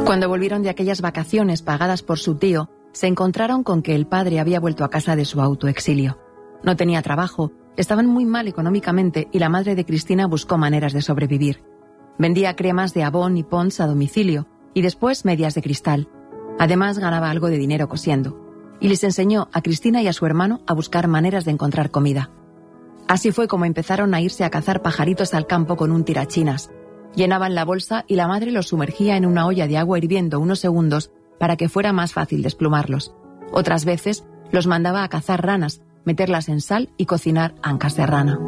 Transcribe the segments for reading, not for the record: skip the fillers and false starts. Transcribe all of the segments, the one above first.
Cuando volvieron de aquellas vacaciones pagadas por su tío, se encontraron con que el padre había vuelto a casa de su autoexilio. No tenía trabajo, estaban muy mal económicamente y la madre de Cristina buscó maneras de sobrevivir. Vendía cremas de Avon y Pond's a domicilio y después medias de cristal. Además ganaba algo de dinero cosiendo. Y les enseñó a Cristina y a su hermano a buscar maneras de encontrar comida. Así fue como empezaron a irse a cazar pajaritos al campo con un tirachinas. Llenaban la bolsa y la madre los sumergía en una olla de agua hirviendo unos segundos para que fuera más fácil desplumarlos. Otras veces los mandaba a cazar ranas, meterlas en sal y cocinar ancas de rana.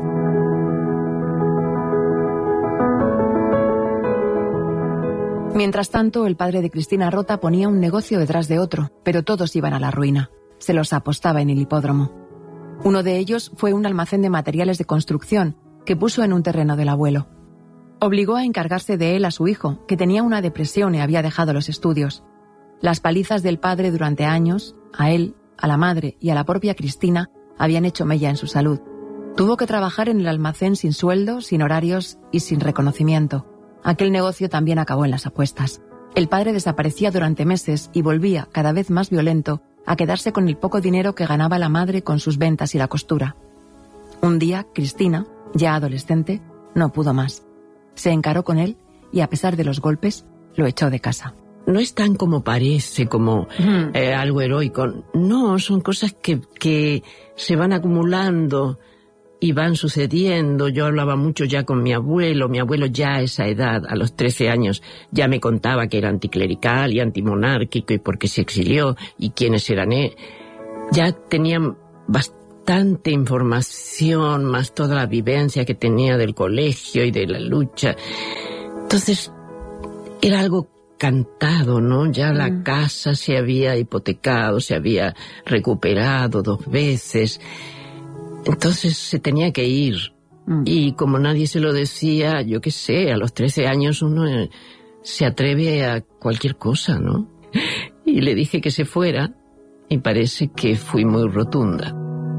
Mientras tanto, el padre de Cristina Rota ponía un negocio detrás de otro, pero todos iban a la ruina. Se los apostaba en el hipódromo. Uno de ellos fue un almacén de materiales de construcción que puso en un terreno del abuelo. Obligó a encargarse de él a su hijo, que tenía una depresión y había dejado los estudios. Las palizas del padre durante años, a él, a la madre y a la propia Cristina, habían hecho mella en su salud. Tuvo que trabajar en el almacén sin sueldo, sin horarios y sin reconocimiento. Aquel negocio también acabó en las apuestas. El padre desaparecía durante meses y volvía, cada vez más violento, a quedarse con el poco dinero que ganaba la madre con sus ventas y la costura. Un día, Cristina, ya adolescente, no pudo más. Se encaró con él y, a pesar de los golpes, lo echó de casa. No es tan como parece, como algo heroico. No, son cosas que se van acumulando y van sucediendo. Yo hablaba mucho ya con mi abuelo. Mi abuelo ya a esa edad, a los 13 años, ya me contaba que era anticlerical y antimonárquico y por qué se exilió y quiénes eran él. Ya tenían bastante información, más toda la vivencia que tenía del colegio y de la lucha. Entonces, era algo cantado, ¿no? Ya la casa se había hipotecado, se había recuperado 2 veces. Entonces se tenía que ir. Y como nadie se lo decía, yo qué sé, a los 13 años uno se atreve a cualquier cosa, ¿no? Y le dije que se fuera y parece que fui muy rotunda.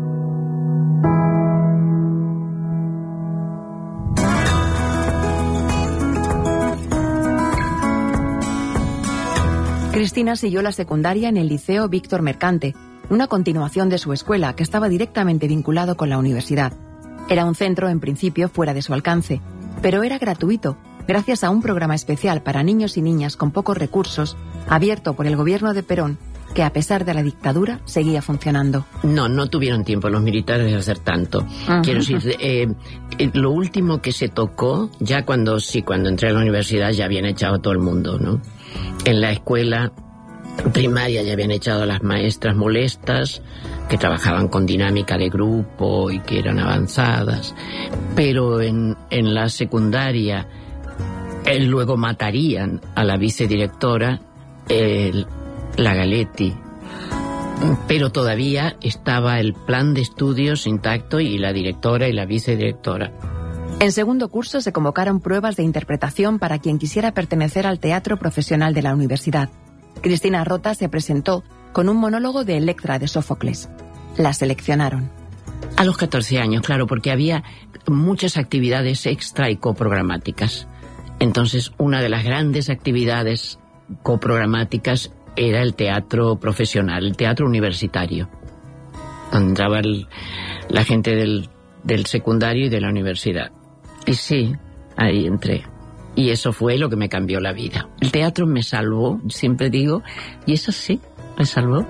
Cristina siguió la secundaria en el Liceo Víctor Mercante, una continuación de su escuela que estaba directamente vinculado con la universidad. Era un centro, en principio, fuera de su alcance, pero era gratuito, gracias a un programa especial para niños y niñas con pocos recursos, abierto por el gobierno de Perón, que a pesar de la dictadura seguía funcionando. No tuvieron tiempo los militares de hacer tanto. Quiero decir, lo último que se tocó, ya cuando entré a la universidad ya habían echado a todo el mundo, ¿no? En la escuela primaria ya habían echado a las maestras molestas, que trabajaban con dinámica de grupo y que eran avanzadas. Pero en la secundaria, luego matarían a la vicedirectora, la Galetti. Pero todavía estaba el plan de estudios intacto y la directora y la vicedirectora. En segundo curso se convocaron pruebas de interpretación para quien quisiera pertenecer al teatro profesional de la universidad. Cristina Rota se presentó con un monólogo de Electra de Sófocles. La seleccionaron. A los 14 años, claro, porque había muchas actividades extra y coprogramáticas. Entonces, una de las grandes actividades coprogramáticas era el teatro profesional, el teatro universitario, donde entraba la gente del secundario y de la universidad. Y sí, ahí entré. Y eso fue lo que me cambió la vida. El teatro me salvó, siempre digo, y eso sí, me salvó.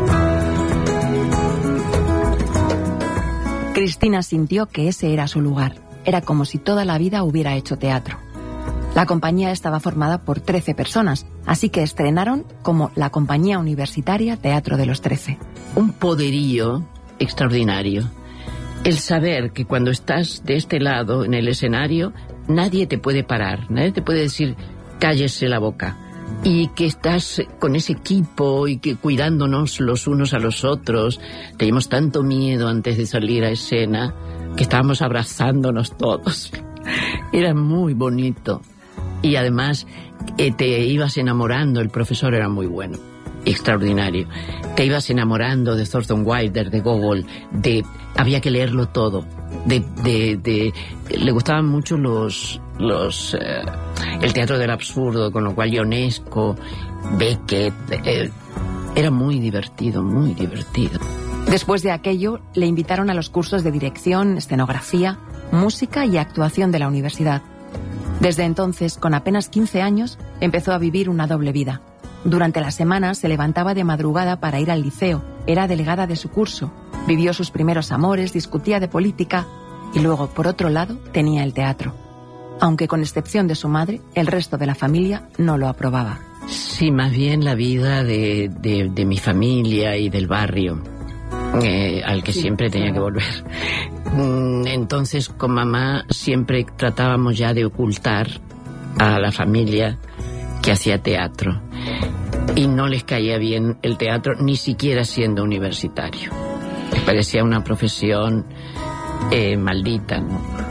Cristina sintió que ese era su lugar. Era como si toda la vida hubiera hecho teatro. La compañía estaba formada por 13 personas, así que estrenaron como la Compañía Universitaria Teatro de los 13. Un poderío extraordinario. El saber que cuando estás de este lado, en el escenario, nadie te puede parar, nadie te puede decir, cállese la boca. Y que estás con ese equipo y que cuidándonos los unos a los otros. Teníamos tanto miedo antes de salir a escena que estábamos abrazándonos todos. Era muy bonito. Y además te ibas enamorando, el profesor era muy bueno, extraordinario. Te ibas enamorando de Thornton Wilder, de Gogol, había que leerlo todo. Le gustaban mucho los el teatro del absurdo, con lo cual Ionesco, Beckett, era muy divertido, muy divertido. Después de aquello, le invitaron a los cursos de dirección, escenografía, música y actuación de la universidad. Desde entonces, con apenas 15 años, empezó a vivir una doble vida. Durante la semana se levantaba de madrugada para ir al liceo, era delegada de su curso, vivió sus primeros amores, discutía de política y luego, por otro lado, tenía el teatro. Aunque con excepción de su madre, el resto de la familia no lo aprobaba. Sí, más bien la vida de mi familia y del barrio, al que siempre tenía que volver. Entonces, con mamá siempre tratábamos ya de ocultar a la familia que hacía teatro. Y no les caía bien el teatro, ni siquiera siendo universitario. Les parecía una profesión maldita, ¿no?